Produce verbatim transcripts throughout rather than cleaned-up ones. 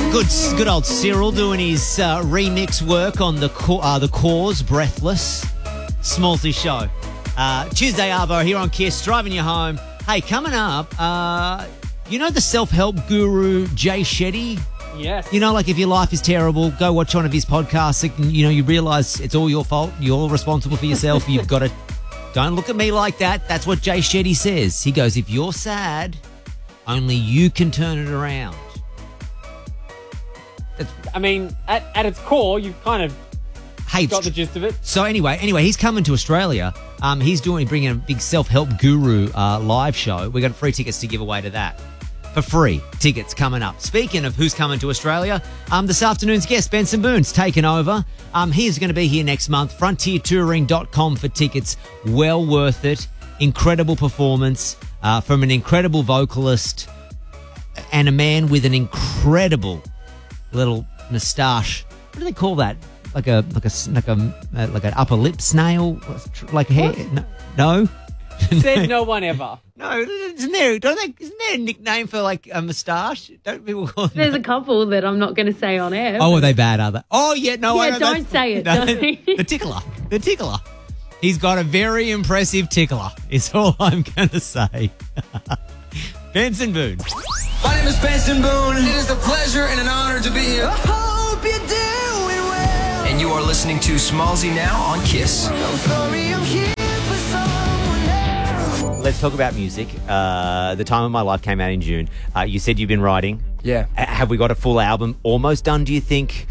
Good, good old Cyril doing his uh, remix work on the uh, the Cause, Breathless. Smallsy show. Uh, Tuesday Arvo here on Kiss, driving you home. Hey, coming up, uh, you know the self-help guru Jay Shetty? Yes. You know, like if your life is terrible, go watch one of his podcasts. And, you know, you realise it's all your fault. You're responsible for yourself. You've got to... Don't look at me like that. That's what Jay Shetty says. He goes, if you're sad, only you can turn it around. I mean, at, at its core, you've kind of Hey, got the gist of it. So anyway, anyway, he's coming to Australia. Um, he's doing bringing a big self-help guru uh, live show. We got free tickets to give away to that. For free tickets coming up. Speaking of who's coming to Australia, um, this afternoon's guest, Benson Boone's taken over. Um, he's going to be here next month. frontier touring dot com for tickets. Well worth it. Incredible performance uh, from an incredible vocalist and a man with an incredible little moustache. What do they call that? Like a like a like a uh, like an upper lip snail? Like hair? No. no? Said no one ever. No, isn't there? Don't they? Isn't there a nickname for like a moustache? Don't people call it? There's a couple that I'm not going to say on air. Oh, are they bad? Are they? Oh, yeah, no, Yeah, I know. don't say it, No, don't. the tickler, the tickler. He's got a very impressive tickler. Is all I'm going to say. Benson Boone. My name is Benson Boone. It is a pleasure and an honor to be here. I hope you're doing well. And you are listening to Smallsy now on Kiss. I'm sorry, I'm here for someone else. Let's talk about music. Uh, the Time of My Life came out in June. Uh, you said you've been writing. Yeah. Uh, have we got a full album almost done, do you think?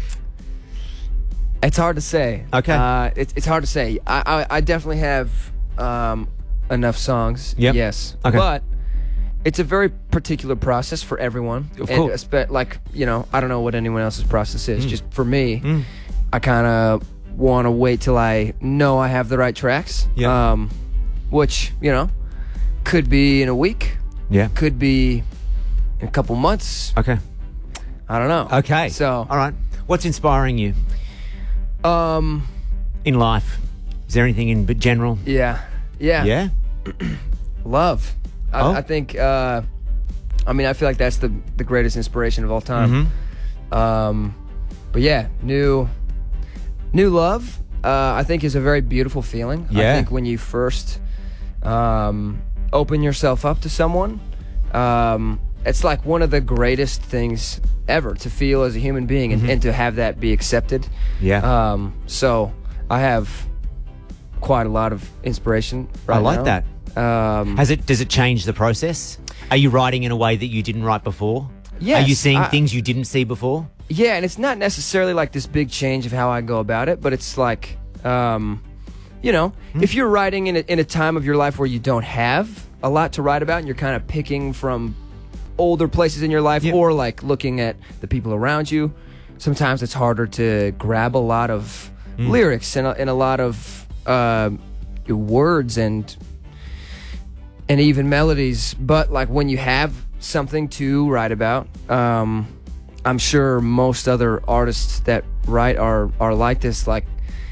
It's hard to say. Okay. Uh, it's it's hard to say. I I, I definitely have um, enough songs. Yep. Yes. Okay. But it's a very particular process for everyone. Of And course. espe- like, you know, I don't know what anyone else's process is. Mm. Just for me, Mm. I kind of want to wait till I know I have the right tracks. Yep. Um, which, you know, could be in a week. Yeah. Could be in a couple months. Okay. I don't know. Okay. So, all right. What's inspiring you um, in life? Is there anything in general? yeah. Yeah. Yeah? Love. I, Oh. I think, uh, I mean, I feel like that's the, the greatest inspiration of all time. Mhm. Um, but yeah, new, new love, uh, I think is a very beautiful feeling. Yeah. I think when you first, um, open yourself up to someone, um, it's like one of the greatest things ever to feel as a human being and, Mhm. and to have that be accepted. Yeah. Um, so I have quite a lot of inspiration right I like now. that. Um, Has it? Does it change the process? Are you writing in a way that you didn't write before? Yes, Are you seeing I- things you didn't see before? Yeah, and it's not necessarily like this big change of how I go about it, but it's like, um, you know, Hmm. if you're writing in a, in a time of your life where you don't have a lot to write about and you're kind of picking from older places in your life Yeah. or like looking at the people around you, sometimes it's harder to grab a lot of Hmm. lyrics and a, and a lot of uh, words and and even melodies. But like when you have something to write about, um, I'm sure most other artists that write are are like this. Like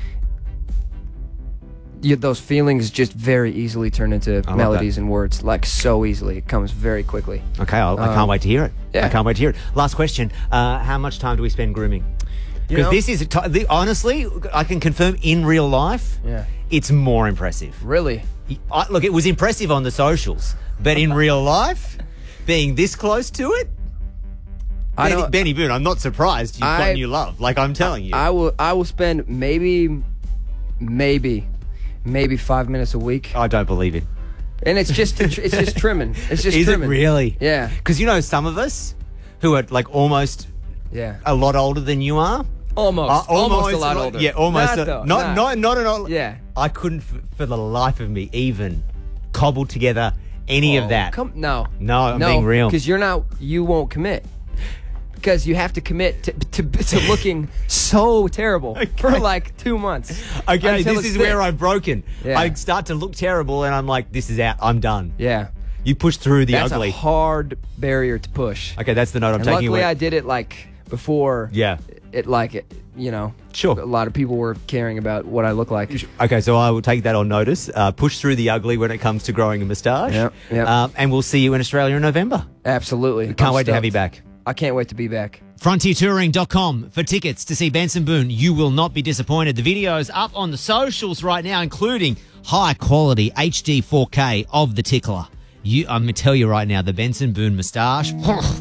you, those feelings just very easily turn into love melodies that. and words, like so easily. It comes very quickly. Okay, I'll, I can't Um, wait to hear it. yeah. I can't wait to hear it. Last question: uh, how much time do we spend grooming? You Because know- this is a ti- the, honestly, I can confirm in real life, Yeah. it's more impressive. Really? I, look, it was impressive on the socials, but in real life, being this close to it, I Benny, don't- Benny Boone, I'm not surprised you've got I- new love. Like I'm telling you. I will. I will spend maybe, maybe, maybe five minutes a week, I don't believe it. and it's just it's just trimming. It's just Is trimming. it really? Yeah. Because you know some of us who are like almost Yeah. a lot older than you are. Almost. Uh, almost. a lot older. Yeah, almost. Not a- though. not, not, not at all. Yeah. I couldn't, f- for the life of me, even cobble together any Oh, of that. Come, no. No, I'm no, being real. Because you're not. You won't commit. Because you have to commit to, to, to looking so terrible for like two months. Okay, until this it's is thick. where I've broken. Yeah. I start to look terrible, and I'm like, "This is out. I'm done." Yeah. You push through the That's ugly. a hard barrier to push. Okay, that's the note I'm And taking luckily, away. I did it like before. Yeah. It like it. You know. Sure. A lot of people were caring about what I look like. Okay, so I will take that on notice. Uh, push through the ugly when it comes to growing a moustache. Yep, yep. Um, and we'll see you in Australia in November. Absolutely. Can't I'm wait to have stoked. you back. I can't wait to be back. frontier touring dot com for tickets to see Benson Boone. You will not be disappointed. The video's up on the socials right now, including high quality H D four K of the Tickler. You, I'm going to tell you right now, the Benson Boone moustache,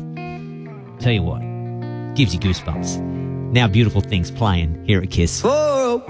tell you what, gives you goosebumps. Now Beautiful Things playing here at Kiss. Whoa!